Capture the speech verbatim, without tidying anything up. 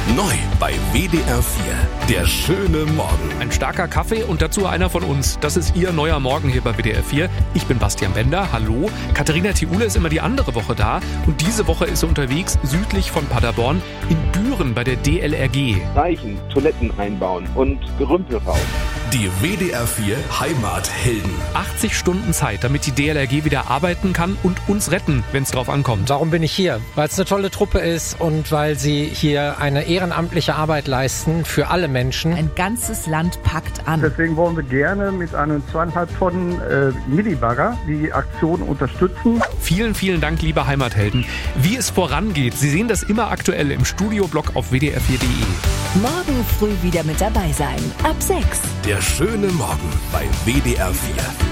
Neu bei W D R vier. Der schöne Morgen. Ein starker Kaffee und dazu einer von uns. Das ist Ihr neuer Morgen hier bei W D R vier. Ich bin Bastian Bender, hallo. Katharina Thiule ist immer die andere Woche da. Und diese Woche ist sie unterwegs südlich von Paderborn in Büren bei der D L R G. Reichen, Toiletten einbauen und Gerümpel raus. Die W D R vier Heimathelden. achtzig Stunden Zeit, damit die D L R G wieder arbeiten kann und uns retten, wenn es drauf ankommt. Warum bin ich hier? Weil es eine tolle Truppe ist und weil sie hier eine ehrenamtliche Arbeit leisten für alle Menschen. Ein ganzes Land packt an. Deswegen wollen wir gerne mit einem zweieinhalb Tonnen äh, Minibagger die Aktion unterstützen. Vielen, vielen Dank, liebe Heimathelden. Wie es vorangeht, Sie sehen das immer aktuell im Studioblog auf w d r vier punkt d e. Morgen früh wieder mit dabei sein. Ab sechs. Der schöne Morgen bei W D R vier.